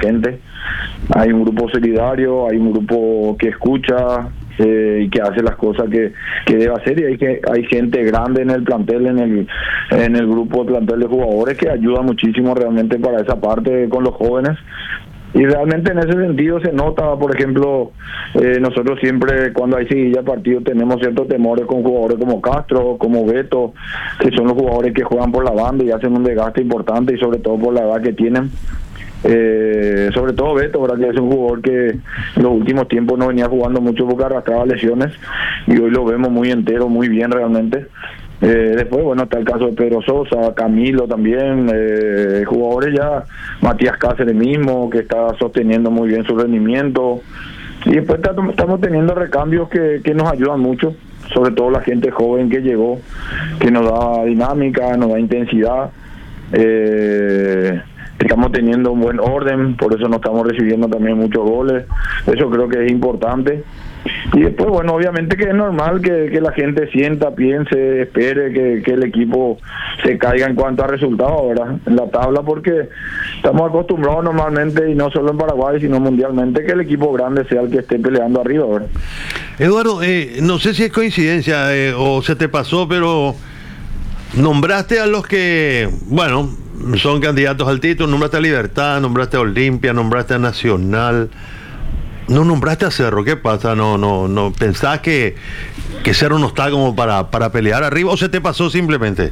gente. Hay un grupo solidario, hay un grupo que escucha y que hace las cosas que debe hacer, y hay gente grande en el plantel, en el grupo de plantel de jugadores, que ayuda muchísimo realmente para esa parte con los jóvenes. Y realmente en ese sentido se nota, por ejemplo, nosotros siempre cuando hay seguilla de partido tenemos ciertos temores con jugadores como Castro, como Beto, que son los jugadores que juegan por la banda y hacen un desgaste importante, y sobre todo por la edad que tienen. Sobre todo Beto, ¿verdad? Que es un jugador que en los últimos tiempos no venía jugando mucho porque arrastraba lesiones, y hoy lo vemos muy entero, muy bien realmente. Después, bueno, está el caso de Pedro Sosa, Camilo también, jugadores ya, Matías Cáceres mismo, que está sosteniendo muy bien su rendimiento. Y después estamos teniendo recambios que nos ayudan mucho, sobre todo la gente joven que llegó, que nos da dinámica, nos da intensidad. Estamos teniendo un buen orden, por eso no estamos recibiendo también muchos goles. Eso creo que es importante. Y después, bueno, obviamente que es normal que la gente sienta, piense, espere que el equipo se caiga en cuanto a resultados, ¿verdad? En la tabla, porque estamos acostumbrados normalmente, y no solo en Paraguay, sino mundialmente, que el equipo grande sea el que esté peleando arriba, ¿verdad? Eduardo, no sé si es coincidencia o se te pasó, pero nombraste a los que, bueno, son candidatos al título, nombraste a Libertad, nombraste a Olimpia, nombraste a Nacional. No nombraste a Cerro, ¿qué pasa? No pensás que Cerro no está como para pelear arriba, o se te pasó simplemente.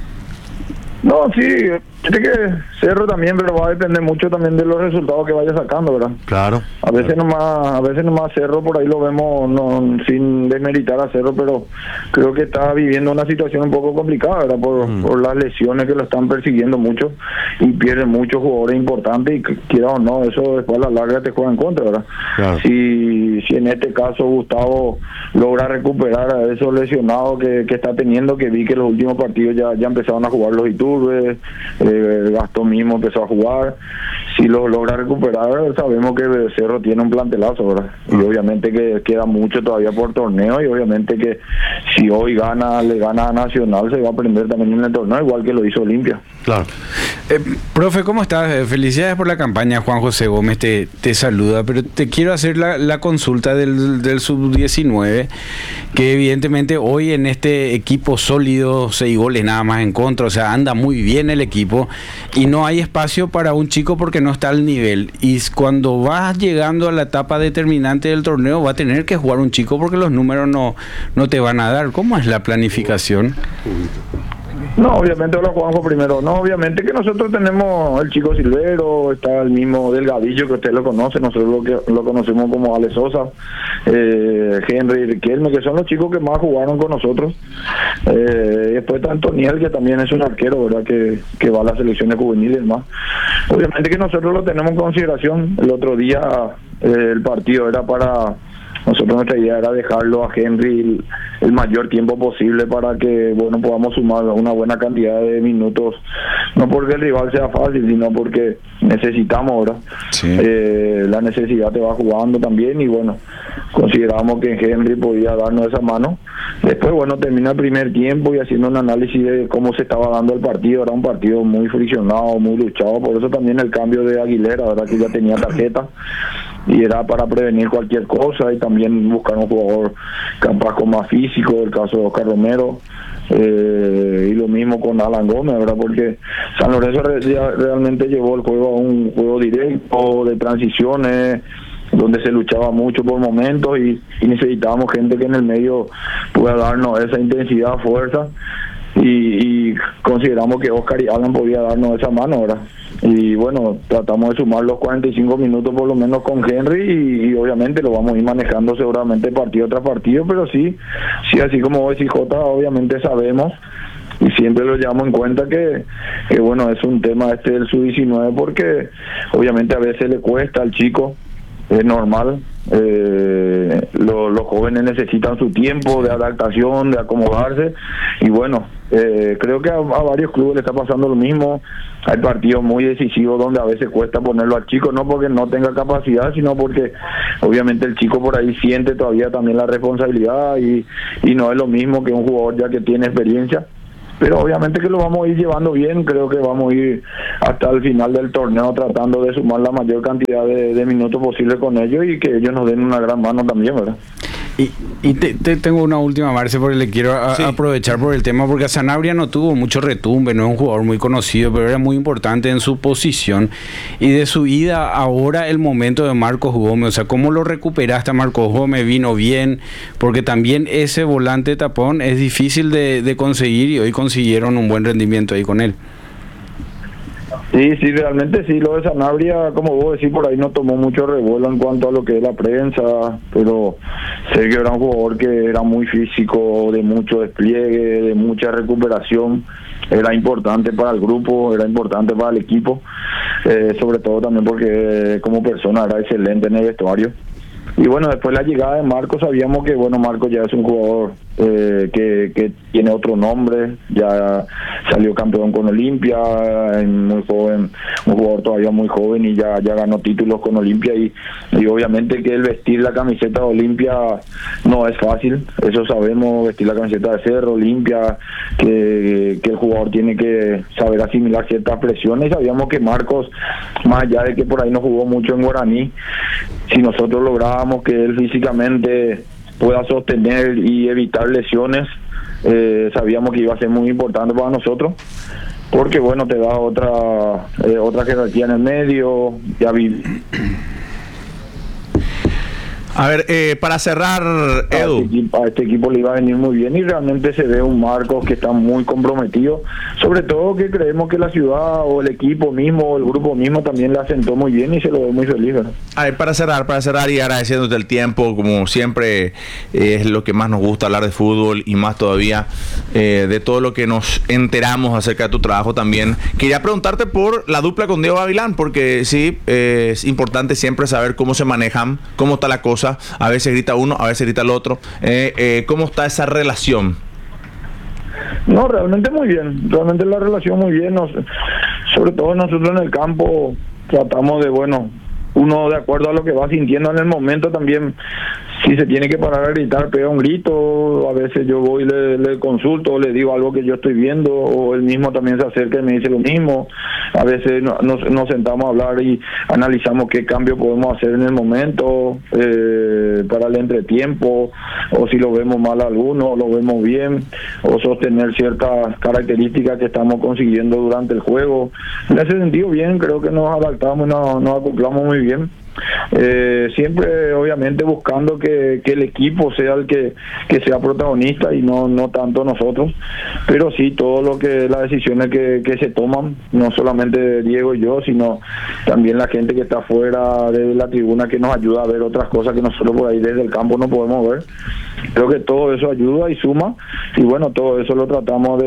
No, sí, fíjate que Cerro también, pero va a depender mucho también de los resultados que vaya sacando, ¿verdad? Claro. A veces nomás Cerro por ahí lo vemos, no, sin desmeritar a Cerro, pero creo que está viviendo una situación un poco complicada, ¿verdad? Por las lesiones que lo están persiguiendo mucho, y pierden muchos jugadores importantes, y quiera o no, eso después a la larga te juega en contra, ¿verdad? Claro. Si en este caso Gustavo logra recuperar a esos lesionados que está teniendo, que vi que los últimos partidos ya empezaron a jugar los Iturbes, Gastón mismo empezó a jugar. Si lo logra recuperar, sabemos que Cerro tiene un plantelazo, ¿verdad? Y obviamente que queda mucho todavía por torneo, y obviamente que si hoy le gana a Nacional, se va a aprender también en el torneo, igual que lo hizo Olimpia. Claro. Profe, ¿cómo estás? Felicidades por la campaña. Juan José Gómez te saluda, pero te quiero hacer la consulta del sub-19, que evidentemente hoy en este equipo sólido, 6 goles nada más en contra, o sea, anda muy bien el equipo, y no hay espacio para un chico porque no está al nivel, y cuando vas llegando a la etapa determinante del torneo va a tener que jugar un chico porque los números no te van a dar. ¿Cómo es la planificación? No, obviamente lo jugamos primero. No, obviamente que nosotros tenemos el chico Silvero, está el mismo Delgadillo, que usted lo conoce, nosotros lo conocemos como Ale Sosa, Henry Riquelme, que son los chicos que más jugaron con nosotros. Después está Antoniel, que también es un arquero, ¿verdad? Que va a las selecciones juveniles más. Obviamente que nosotros lo tenemos en consideración. El otro día el partido era para... Nosotros, nuestra idea era dejarlo a Henry el mayor tiempo posible para que, bueno, podamos sumar una buena cantidad de minutos, no porque el rival sea fácil, sino porque necesitamos, ¿verdad? Sí. La necesidad te va jugando también, y bueno, consideramos que Henry podía darnos esa mano. Después, bueno, termina el primer tiempo y haciendo un análisis de cómo se estaba dando el partido. Era un partido muy friccionado, muy luchado, por eso también el cambio de Aguilera, ¿verdad? Que ya tenía tarjeta, y era para prevenir cualquier cosa, y también buscar un jugador capaz con más físico, el caso de Oscar Romero, y lo mismo con Alan Gómez, ¿verdad? Porque San Lorenzo realmente llevó el juego a un juego directo, de transiciones, donde se luchaba mucho por momentos, y necesitábamos gente que en el medio pueda darnos esa intensidad, fuerza, y consideramos que Oscar y Alan podía darnos esa mano, ¿verdad? Y bueno, tratamos de sumar los 45 minutos por lo menos con Henry, y obviamente lo vamos a ir manejando seguramente partido tras partido, pero sí, así como vos decís, Jota, obviamente sabemos y siempre lo llevamos en cuenta que bueno, es un tema del sub-19, porque obviamente a veces le cuesta al chico, es normal. Los jóvenes necesitan su tiempo de adaptación, de acomodarse, y bueno, creo que a varios clubes le está pasando lo mismo. Hay partidos muy decisivos donde a veces cuesta ponerlo al chico, no porque no tenga capacidad, sino porque obviamente el chico por ahí siente todavía también la responsabilidad, y no es lo mismo que un jugador ya que tiene experiencia. pero obviamente que lo vamos a ir llevando bien. Creo que vamos a ir hasta el final del torneo tratando de sumar la mayor cantidad de minutos posible con ellos y que ellos nos den una gran mano también, ¿verdad? Y tengo una última, Marce, porque le quiero aprovechar por el tema, porque Sanabria no tuvo mucho retumbe, no es un jugador muy conocido, pero era muy importante en su posición. Y de su ida, ahora el momento de Marcos Gómez, o sea, ¿cómo lo recuperaste a Marcos Gómez? ¿Vino bien? Porque también ese volante tapón es difícil de conseguir y hoy consiguieron un buen rendimiento ahí con él. Sí, realmente sí, lo de Sanabria, como vos decís, por ahí no tomó mucho revuelo en cuanto a lo que es la prensa, pero sé que era un jugador que era muy físico, de mucho despliegue, de mucha recuperación, era importante para el grupo, era importante para el equipo, sobre todo también porque como persona era excelente en el vestuario. Y bueno, después la llegada de Marcos, sabíamos que bueno, Marcos ya es un jugador que tiene otro nombre, ya salió campeón con Olimpia, muy joven, un jugador todavía muy joven y ya ganó títulos con Olimpia y obviamente que el vestir la camiseta de Olimpia no es fácil, eso sabemos, vestir la camiseta de Cerro, Olimpia, que el jugador tiene que saber asimilar ciertas presiones. Sabíamos que Marcos, más allá de que por ahí no jugó mucho en Guaraní, si nosotros lográbamos que él físicamente pueda sostener y evitar lesiones, sabíamos que iba a ser muy importante para nosotros, porque bueno, te da otra jerarquía en el medio, ya A ver, para cerrar, Edu. A este equipo le iba a venir muy bien y realmente se ve un Marcos que está muy comprometido, sobre todo que creemos que la ciudad o el equipo mismo o el grupo mismo también le asentó muy bien y se lo ve muy feliz, ¿verdad? A ver, para cerrar y agradeciéndote el tiempo, como siempre es lo que más nos gusta hablar de fútbol y más todavía de todo lo que nos enteramos acerca de tu trabajo también. Quería preguntarte por la dupla con Diego Gavilán, porque sí, es importante siempre saber cómo se manejan, cómo está la cosa. A veces grita uno, a veces grita el otro. ¿Cómo está esa relación? No, realmente muy bien. Realmente la relación muy bien. Sobre todo nosotros en el campo tratamos de, bueno, uno de acuerdo a lo que va sintiendo en el momento también. Si se tiene que parar a gritar, pega un grito. A veces yo voy y le consulto, le digo algo que yo estoy viendo, o él mismo también se acerca y me dice lo mismo. A veces nos sentamos a hablar y analizamos qué cambio podemos hacer en el momento para el entretiempo, o si lo vemos mal a alguno, lo vemos bien, o sostener ciertas características que estamos consiguiendo durante el juego. En ese sentido, bien, creo que nos adaptamos, nos acoplamos muy bien. Siempre obviamente buscando que el equipo sea el que sea protagonista y no tanto nosotros, pero sí todo lo que las decisiones que se toman, no solamente Diego y yo, sino también la gente que está afuera de la tribuna, que nos ayuda a ver otras cosas que nosotros por ahí desde el campo no podemos ver. Creo que todo eso ayuda y suma, y bueno, todo eso lo tratamos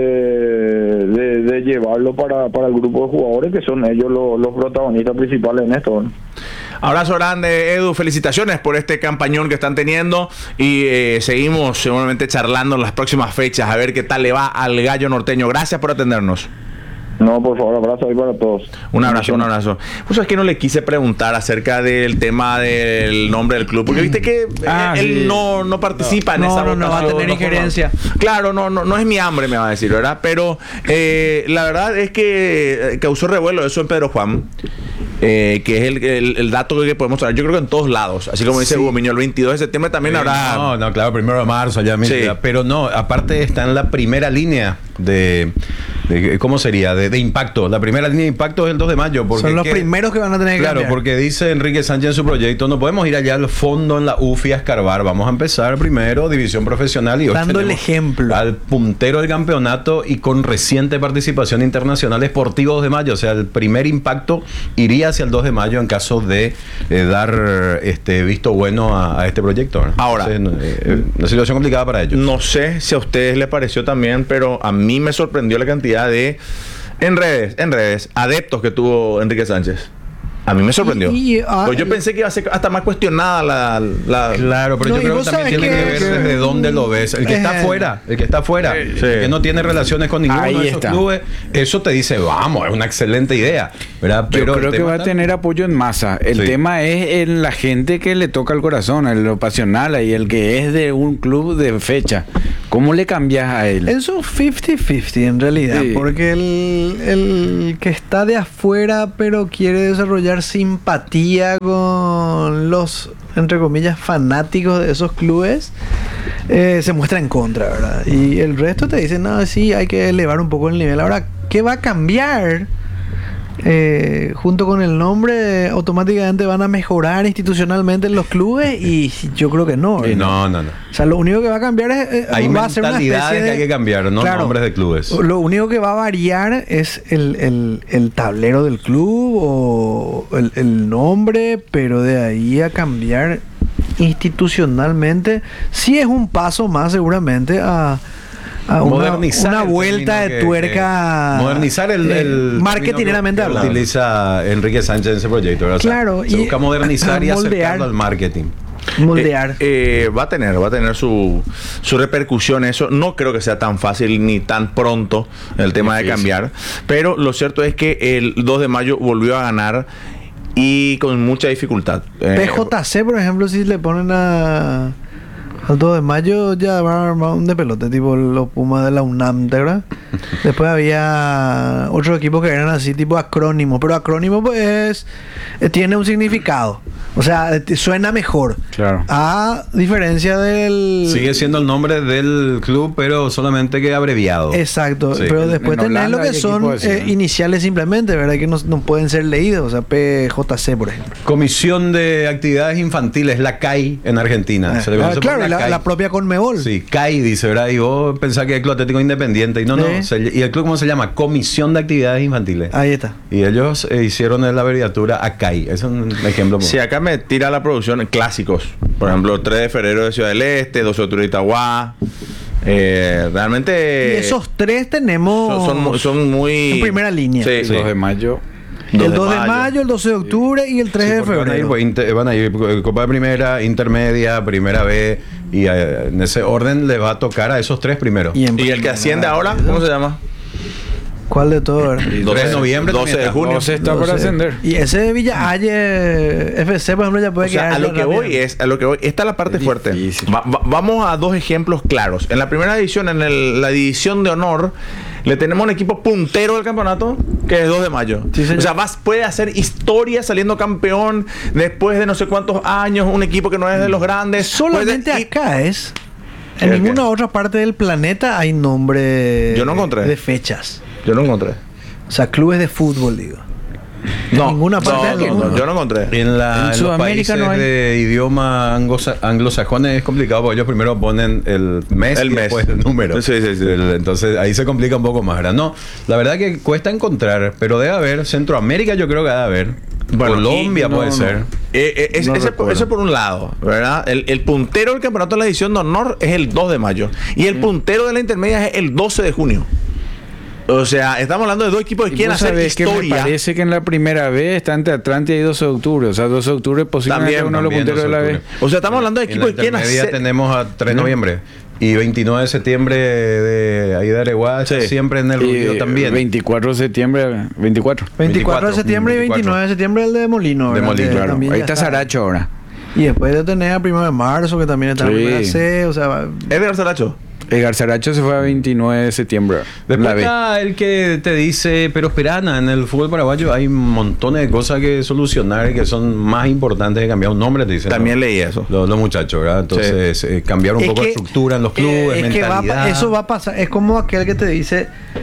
de llevarlo para el grupo de jugadores, que son ellos los protagonistas principales en esto, ¿no? Abrazo grande, Edu, felicitaciones por este campañón que están teniendo y seguimos seguramente charlando en las próximas fechas a ver qué tal le va al Gallo Norteño. Gracias por atendernos. No, por favor, abrazo ahí para todos. Un abrazo. Pues es que no le quise preguntar acerca del tema del nombre del club, porque viste que él no participa en esa votación. No va a tener injerencia. Claro, no es mi hambre, me va a decir, ¿verdad? Pero la verdad es que causó revuelo eso en Pedro Juan. Que es el dato que podemos traer, yo creo que en todos lados, así como dice Hugo Miño, el 22 de septiembre también habrá... No, claro, 1 de marzo, allá mismo, pero no, aparte está en la primera línea de ¿cómo sería? De impacto. La primera línea de impacto es el 2 de mayo. Porque son los primeros que van a tener que cambiar. Porque dice Enrique Sánchez en su proyecto, no podemos ir allá al fondo en la UFI a escarbar, vamos a empezar primero división profesional y hoy dando el ejemplo al puntero del campeonato y con reciente participación internacional esportivo 2 de mayo, o sea, el primer impacto iría hacia el 2 de mayo en caso de dar visto bueno a este proyecto, ¿no? Ahora, una situación complicada para ellos. No sé si a ustedes les pareció también, pero a mí me sorprendió la cantidad de en redes adeptos que tuvo Enrique Sánchez. A mí me sorprendió. Pues yo pensé que iba a ser hasta más cuestionada la... Claro, pero yo creo que también tiene que ver desde dónde lo ves. El que está afuera, el que no tiene relaciones con ninguno de esos clubes, eso te dice, vamos, es una excelente idea, ¿verdad? Pero yo creo que va a tener apoyo en masa. El tema es en la gente que le toca el corazón, en lo pasional y el que es de un club de fecha. ¿Cómo le cambias a él? Es un 50-50 en realidad, Sí. porque el que está de afuera pero quiere desarrollar simpatía con los, entre comillas, fanáticos de esos clubes, se muestra en contra, ¿verdad? Y el resto te dice, no, sí, hay que elevar un poco el nivel. Ahora, ¿qué va a cambiar? Junto con el nombre, automáticamente van a mejorar institucionalmente en los clubes, y yo creo que no. No. O sea, lo único que va a cambiar es Hay va a ser una mentalidades especie que hay que cambiar, no Claro. nombres de clubes. Lo único que va a variar es el tablero del club o el nombre, pero de ahí a cambiar institucionalmente, sí es un paso más seguramente a Modernizar una el vuelta término de tuerca. modernizar el marketingeramente término que hablando. utiliza Enrique Sánchez en ese proyecto, ¿verdad? O sea, Claro, se y busca modernizar y moldear. acercarlo al marketing. Moldear. Va a tener su repercusión eso. No creo que sea tan fácil ni tan pronto el tema de cambiar. Pero lo cierto es que el 2 de mayo volvió a ganar y con mucha dificultad. PJC, por ejemplo, si le ponen al 2 de mayo, ya va a armar un de pelote, tipo los Pumas de la UNAM, ¿verdad? Después había otros equipos que eran así, tipo acrónimo, pero acrónimo pues tiene un significado. O sea, suena mejor. Claro. A diferencia del... Sigue siendo el nombre del club, pero solamente que abreviado. Exacto, Sí. pero después En tenés Holanda lo que hay son equipos así, ¿no? iniciales simplemente, ¿verdad? Que no pueden ser leídos, o sea, PJC, por ejemplo. Comisión de Actividades Infantiles, la CAI en Argentina. Se le conoce por Claro, y CAI. la propia Conmebol. Sí, CAI dice, ¿verdad? Y vos pensás que es el Club Atlético Independiente. Y no, Sí. ¿Y el club cómo se llama? Comisión de Actividades Infantiles. Ahí está. Y ellos hicieron la abreviatura a CAI. Es un ejemplo. Si acá me tira la producción clásicos, por ejemplo, 3 de febrero de Ciudad del Este, 12 de octubre de Itagua. Realmente. Y esos tres tenemos son muy. en primera línea. Sí, sí. 2 de mayo. El 2 de mayo, el 12 de octubre y el 3 Sí, de porque febrero. van a ir Copa de Primera, Intermedia, Primera B. Y en ese orden le va a tocar a esos tres primero. Y en ¿Y el que asciende ahora? ¿Cómo se llama? ¿Cuál de todos? 3 de noviembre. 12 de también junio. 12 está por 12. ascender. Y ese de Villa Aye FC, por ejemplo, ya puede O sea, quedar. a lo que voy es, esta es la parte Es fuerte. difícil. Vamos a dos ejemplos claros. En la primera división, en la división de honor, le tenemos un equipo puntero del campeonato, que es 2 de mayo. Sí, señor. O sea, puede hacer historia saliendo campeón después de no sé cuántos años, un equipo que no es de los grandes. Solamente Puede- y- acá es. En ¿El ninguna qué? otra parte del planeta hay nombre Yo no encontré. de fechas. Yo no encontré. O sea, clubes de fútbol, digo. No, ninguna parte del mundo. yo no encontré. En los Sudamérica países no hay. de idioma anglosajones es complicado porque ellos primero ponen el mes El y mes. después el número. Sí. Entonces ahí se complica un poco más, ¿verdad? No, la verdad que cuesta encontrar, pero debe haber. Centroamérica yo creo que debe haber. Bueno, Colombia y- no, puede no. ser. No recuerdo. Eso por un lado, ¿verdad? El puntero del campeonato de la edición de honor es el 2 de mayo. Y el puntero de la intermedia es el 12 de junio. O sea, estamos hablando de dos equipos que Y quieren vos hacer sabés que me historia. parece que en la primera vez está entre Atlante y 12 de octubre. O sea, 12 de octubre posiblemente También, uno de los También, punteros de la 12 de vez. octubre. O sea, estamos hablando de En equipos la que quieren intermedia hacer. tenemos a 3 de noviembre. Y 29 de septiembre de ahí de Areguá, Sí. siempre en el ruido también. 24 de septiembre, 24. 24 de septiembre y 29 de septiembre el de Molino. De ¿verdad? Molino, Que claro. también Ahí ya está Saracho ahora. Y después de tener a 1 de marzo, que también está en Sí. primera C. O sea, Edgar Saracho. Edgar Saracho se fue a 29 de septiembre. Después La B. está el que te dice, pero esperana, en el fútbol paraguayo hay montones de cosas que solucionar y que son más importantes que cambiar un nombre, te dicen. También ¿no? leí eso. Los muchachos, ¿verdad? Entonces, cambiar un es poco de que, estructura en los clubes, es que mentalidad. eso va a pasar. Es como aquel que te dice,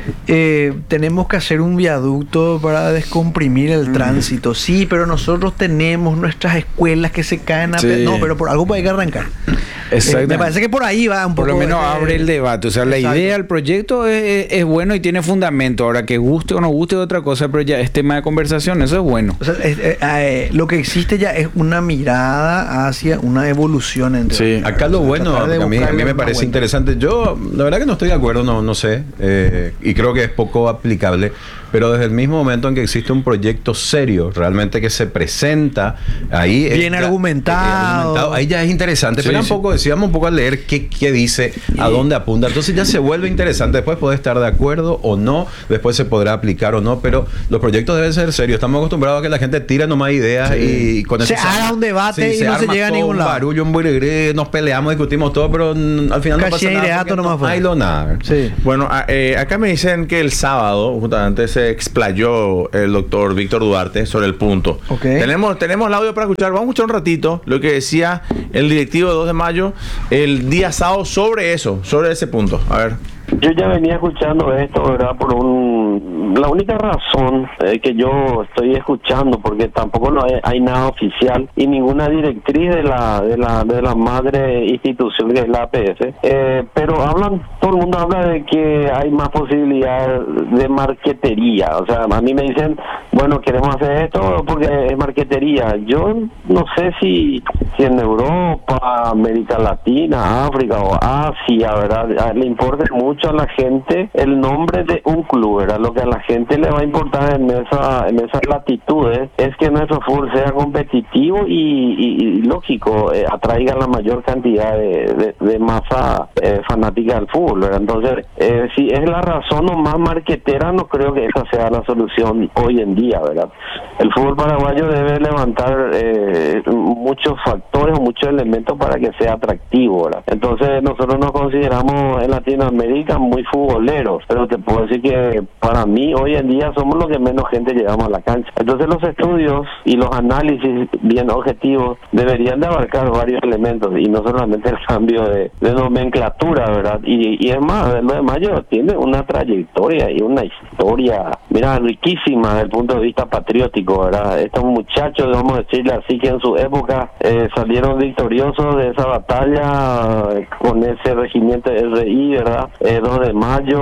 tenemos que hacer un viaducto para descomprimir el tránsito. Sí, pero nosotros tenemos nuestras escuelas que se caen a... Sí. No, pero por algo hay que arrancar. Exactamente. Me parece que por ahí va un Por poco... lo menos abre el debate. O sea, la Exacto. idea, el proyecto es bueno y tiene fundamento. Ahora, que guste o no guste es otra cosa, pero ya es tema de conversación. Eso es bueno. O sea, lo que existe ya es una mirada hacia una evolución entre... Sí. Acá lo bueno, Tratar de que a mí buscarle me una parece vuelta. interesante. Yo, la verdad que no estoy de acuerdo, no sé. Y creo que es poco aplicable. pero desde el mismo momento en que existe un proyecto serio, realmente que se presenta, ahí bien argumentado, ahí ya es interesante. Sí, pero sí. decíamos un poco a leer qué dice, a dónde apunta. Entonces ya se vuelve interesante. Después puede estar de acuerdo o no, después se podrá aplicar o no, pero los proyectos deben ser serios. Estamos acostumbrados a que la gente tire nomás ideas y con eso se haga un debate y no se arma llega a todo, ningún un lado. barullo, un bulegre, nos peleamos, discutimos todo, pero al final no pasa nada. Porque nomás fue. Hay nada. Sí. Bueno, acá me dicen que el sábado justamente se explayó el doctor Víctor Duarte sobre el punto. Ok. Tenemos el audio para escuchar. Vamos a escuchar un ratito lo que decía el directivo de 2 de mayo el día sábado sobre eso, sobre ese punto. A ver. Yo ya venía escuchando esto, ¿verdad? La única razón que yo estoy escuchando, porque tampoco no hay nada oficial y ninguna directriz de la madre institución que es la APF, pero todo el mundo habla de que hay más posibilidad de marquetería. O sea, a mí me dicen, bueno, queremos hacer esto porque es marquetería. Yo no sé si en Europa, América Latina, África o Asia, ¿verdad? Le importa mucho a la gente el nombre de un club, ¿verdad? Lo que a la gente le va a importar en esas latitudes es que nuestro fútbol sea competitivo y lógico, atraiga la mayor cantidad de masa fanática del fútbol, ¿verdad? Entonces, si es la razón o más marquetera, no creo que esa sea la solución hoy en día, ¿verdad? El fútbol paraguayo debe levantar muchos factores o muchos elementos para que sea atractivo, ¿verdad? Entonces, nosotros nos consideramos en Latinoamérica muy futboleros, pero te puedo decir que para mí hoy en día somos los que menos gente llevamos a la cancha. Entonces los estudios y los análisis bien objetivos deberían de abarcar varios elementos y no solamente el cambio de nomenclatura, ¿verdad? Y es más, el 9 de mayo tiene una trayectoria y una historia, mira, riquísima desde el punto de vista patriótico, ¿verdad? Estos muchachos, vamos a decirle así, que en su época salieron victoriosos de esa batalla con ese regimiento RI, ¿verdad? 2 de mayo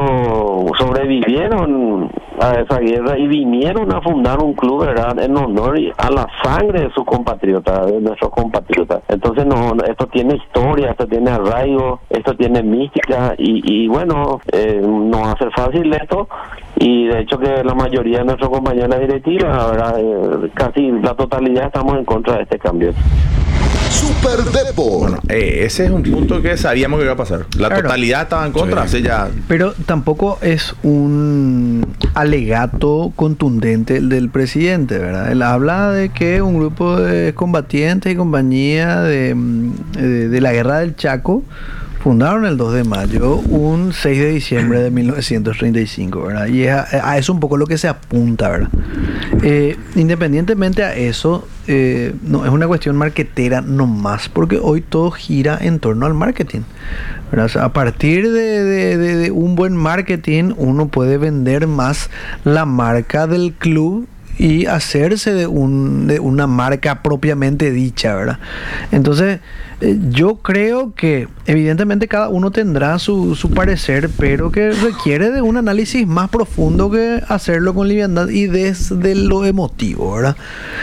sobrevivieron a esa guerra y vinieron a fundar un club, ¿verdad? En honor a la sangre de sus compatriotas, de nuestros compatriotas. Entonces, esto tiene historia, esto tiene arraigo, esto tiene mística y bueno, no hace fácil esto. Y de hecho que la mayoría de nuestros compañeros de la directiva, ¿verdad? Casi la totalidad estamos en contra de este cambio. Super Depo. Bueno, ese es un punto que sabíamos que iba a pasar. La totalidad estaba en contra, Sí. así ya. Pero tampoco es un alegato contundente el del presidente, ¿verdad? Él habla de que un grupo de combatientes y compañía de la guerra del Chaco fundaron el 2 de mayo, un 6 de diciembre de 1935, ¿verdad? Y es a eso un poco lo que se apunta, ¿verdad? Independientemente a eso, no es una cuestión marketera nomás, porque hoy todo gira en torno al marketing, ¿verdad? O sea, a partir de un buen marketing, uno puede vender más la marca del club y hacerse de una marca propiamente dicha, ¿verdad? Entonces, yo creo que evidentemente cada uno tendrá su parecer, pero que requiere de un análisis más profundo que hacerlo con liviandad y desde lo emotivo, ¿verdad?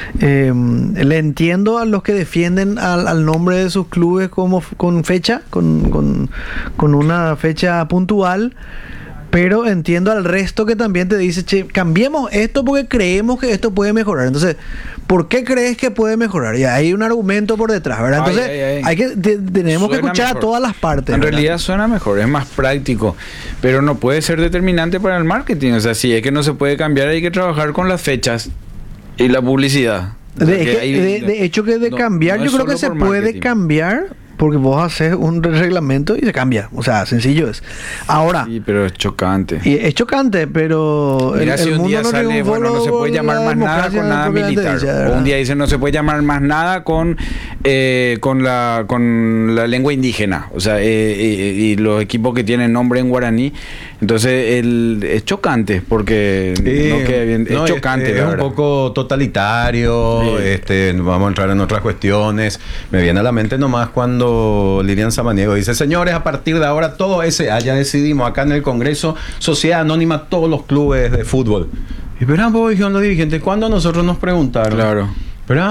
Le entiendo a los que defienden al nombre de sus clubes como con fecha, con una fecha puntual. Pero entiendo al resto que también te dice, che, cambiemos esto porque creemos que esto puede mejorar. Entonces, ¿por qué crees que puede mejorar? Y hay un argumento por detrás, ¿verdad? Entonces, tenemos que escuchar mejor. a todas las partes. En ¿verdad? realidad suena mejor, es más práctico, pero no puede ser determinante para el marketing. O sea, si es que no se puede cambiar, hay que trabajar con las fechas y la publicidad. De hecho que de no- cambiar, no yo es creo que solo se por puede marketing. cambiar porque vos haces un reglamento y se cambia. O sea, sencillo es. Ahora, Sí, pero es chocante. y es chocante, pero Mira, si un día sale, triunfó bueno, no se puede la llamar más nada democracia con nada propiamente militar. dicha, O ¿verdad? un día dice no se puede llamar más nada con la lengua indígena. O sea, y los equipos que tienen nombre en guaraní. Entonces, es chocante porque no queda bien. Es No, chocante, es la un verdad. poco totalitario. Sí. Vamos a entrar en otras cuestiones. Me viene a la mente nomás cuando Lilian Samaniego dice: señores, a partir de ahora todo SA, ya decidimos acá en el Congreso, Sociedad Anónima, todos los clubes de fútbol. Y verán, vos, dijeron los dirigentes, ¿cuándo nosotros nos preguntaron? Claro. ¿Verdad?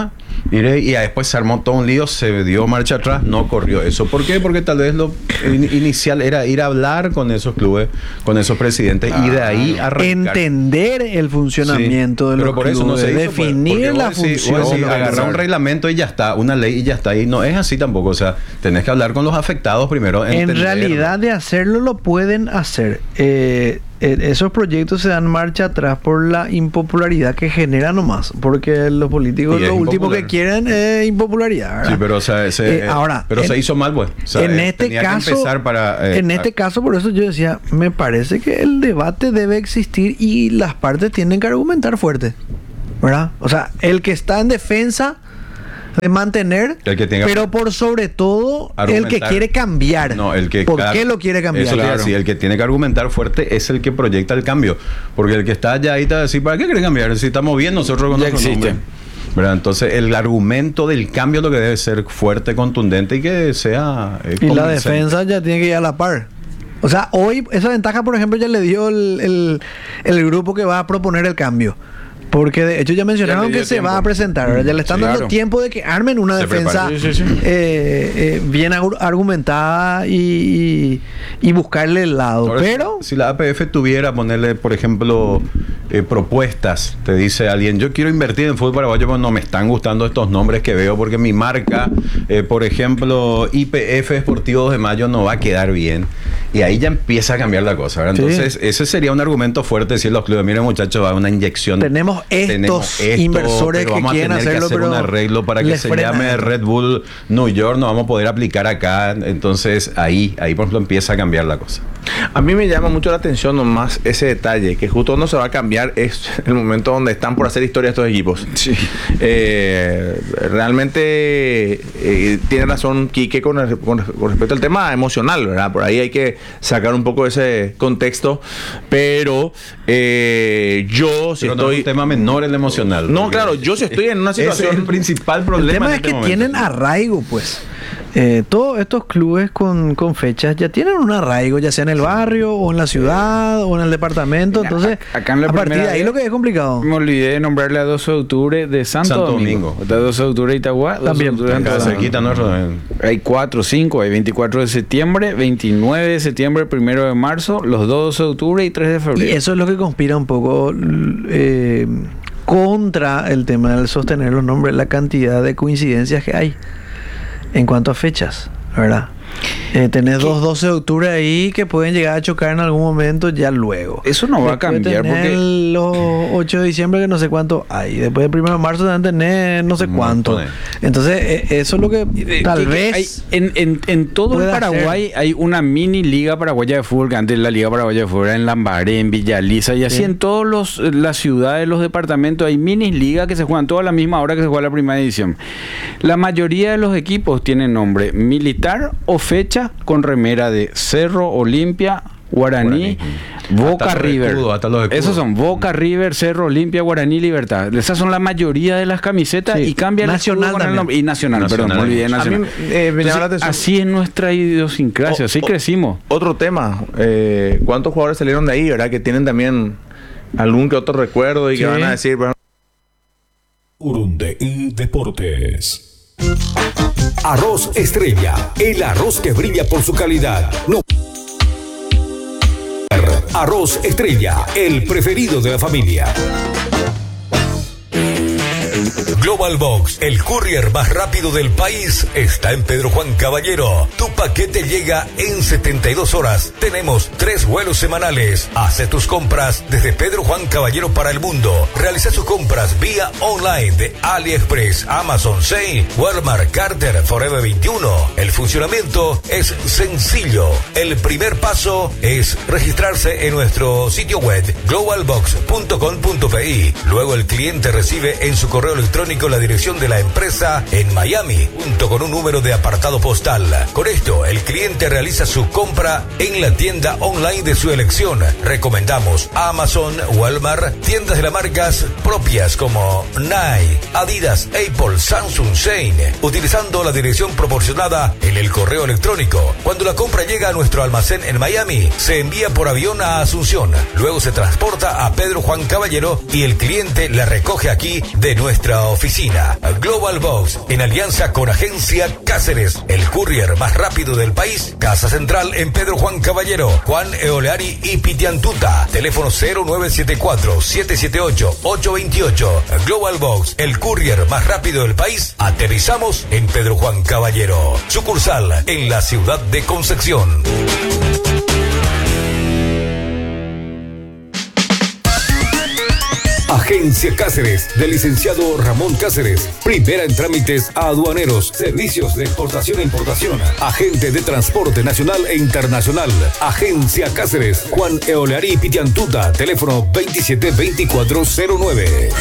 Y después se armó todo un lío, se dio marcha atrás, no corrió eso. ¿Por qué? Porque tal vez lo inicial era ir a hablar con esos clubes, con esos presidentes y de ahí arrancar. Entender el funcionamiento de los pero por clubes, eso no se hizo, definir la función. Agarrar un reglamento y ya está, una ley y ya está. Y no es así tampoco. O sea, tenés que hablar con los afectados primero. En realidad, de hacerlo, lo pueden hacer. Esos proyectos se dan marcha atrás por la impopularidad que genera nomás, porque los políticos lo último que quieren es impopularidad, ¿verdad? Sí, pero o sea, se hizo mal, pues. O sea, en este caso, por eso yo decía, me parece que el debate debe existir y las partes tienen que argumentar fuerte, ¿verdad? O sea, el que está en defensa de mantener, pero por sobre todo el que quiere cambiar. No, el que ¿Por qué lo quiere cambiar? Eso claro. Sí, el que tiene que argumentar fuerte es el que proyecta el cambio, porque el que está allá ahí te va a decir, ¿para qué quiere cambiar? Si estamos bien nosotros con nuestro nombre, ¿verdad? Entonces el argumento del cambio es lo que debe ser fuerte, contundente y que sea y la defensa ya tiene que ir a la par. O sea, hoy esa ventaja, por ejemplo, ya le dio el grupo que va a proponer el cambio. Porque de hecho ya mencionaron que se va a presentar, ¿verdad? Ya le están dando tiempo de que armen una defensa bien argumentada y buscarle el lado. Ahora, pero si la APF tuviera, ponerle, por ejemplo, propuestas, te dice alguien, yo quiero invertir en fútbol paraguayo, pero no me están gustando estos nombres que veo porque mi marca, por ejemplo, IPF Esportivo 2 de Mayo no va a quedar bien. Y ahí ya empieza a cambiar la cosa, ¿verdad? Entonces, ese sería un argumento fuerte, decir los clubes, miren muchachos, va a una inyección. Tenemos estos inversores que quieren hacerlo, pero un arreglo para que se llame Red Bull New York, no vamos a poder aplicar acá. Entonces, ahí por ejemplo, empieza a cambiar la cosa. A mí me llama mucho la atención nomás ese detalle, que justo donde se va a cambiar es el momento donde están por hacer historia estos equipos. Sí. Realmente tiene razón Quique con respecto al tema emocional, ¿verdad? Por ahí hay que sacar un poco ese contexto, pero yo si no es un tema menor el emocional. No, claro, yo si estoy en una situación... Ese es el principal problema. El tema es que tienen arraigo, pues. Todos estos clubes con fechas ya tienen un arraigo, ya sea en el barrio o en la ciudad o en el departamento. Entonces, acá en la a partir de ahí lo que es complicado. Me olvidé de nombrarle a 12 de octubre de Santo Domingo. De 12 de octubre de Itagua. También. Cerquita, ¿no? Hay 4, 5, hay 24 de septiembre, 29 de septiembre, 1 de marzo, los 12 de octubre y 3 de febrero. Y eso es lo que conspira un poco contra el tema del sostener los nombres, la cantidad de coincidencias que hay en cuanto a fechas, ¿verdad? Tenés 12 de octubre ahí que pueden llegar a chocar en algún momento ya luego. Eso no va a cambiar porque los 8 de diciembre que no sé cuánto hay. Después del 1 de marzo deben tener no sé cuánto. Entonces, eso es lo que tal vez hay, en todo el Paraguay hay una mini liga paraguaya de fútbol, que antes la liga paraguaya de fútbol era en Lambaré, en Villaliza y así en todas las ciudades, los departamentos hay mini ligas que se juegan todas a la misma hora que se juega la primera edición. La mayoría de los equipos tienen nombre militar o fecha con remera de Cerro, Olimpia, Guaraní, Boca River. Esos son Boca River, Cerro, Olimpia, Guaraní, Libertad. Esas son la mayoría de las camisetas y cambian Nacional con el nombre. Y Nacional, perdón, me olvidé Nacional. Entonces, así es nuestra idiosincrasia, así crecimos. Otro tema, ¿cuántos jugadores salieron de ahí, verdad? Que tienen también algún que otro recuerdo y que van a decir... Bueno, Urundeí Deportes. Arroz Estrella, el arroz que brilla por su calidad. No. Arroz Estrella, el preferido de la familia. Global Box, el courier más rápido del país, está en Pedro Juan Caballero. Tu paquete llega en 72 horas. Tenemos 3 vuelos semanales. Hace tus compras desde Pedro Juan Caballero para el mundo. Realiza sus compras vía online de AliExpress, Amazon, Shein, Walmart, Carter, Forever 21. El funcionamiento es sencillo. El primer paso es registrarse en nuestro sitio web globalbox.com.pi. Luego el cliente recibe en su correo electrónico la dirección de la empresa en Miami, junto con un número de apartado postal. Con esto, el cliente realiza su compra en la tienda online de su elección. Recomendamos Amazon, Walmart, tiendas de las marcas propias como Nike, Adidas, Apple, Samsung, Shein, utilizando la dirección proporcionada en el correo electrónico. Cuando la compra llega a nuestro almacén en Miami, se envía por avión a Asunción. Luego se transporta a Pedro Juan Caballero y el cliente la recoge aquí de nuestra nuestra oficina. Global Box, en alianza con Agencia Cáceres, el courier más rápido del país. Casa Central en Pedro Juan Caballero, Juan Eoleari y Pitiantuta. Teléfono 0974-778-828. Global Box, el courier más rápido del país. Aterrizamos en Pedro Juan Caballero. Sucursal en la ciudad de Concepción. Agencia Cáceres, del licenciado Ramón Cáceres. Primera en trámites aduaneros, servicios de exportación e importación. Agente de transporte nacional e internacional. Agencia Cáceres, Juan Eoleari Pitiantuta. Teléfono 272409.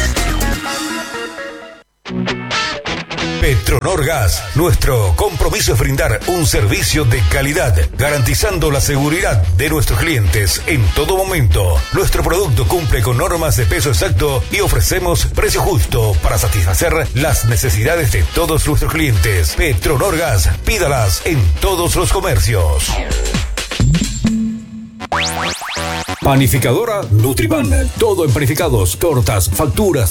Petronor Gas, nuestro compromiso es brindar un servicio de calidad, garantizando la seguridad de nuestros clientes en todo momento. Nuestro producto cumple con normas de peso exacto y ofrecemos precio justo para satisfacer las necesidades de todos nuestros clientes. Petronor Gas, pídalas en todos los comercios. Panificadora Nutriban. Todo en panificados, tortas, facturas,